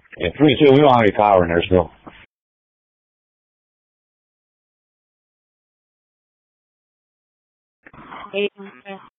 Yeah, 3-2, we don't have any power in there still. Wait, okay.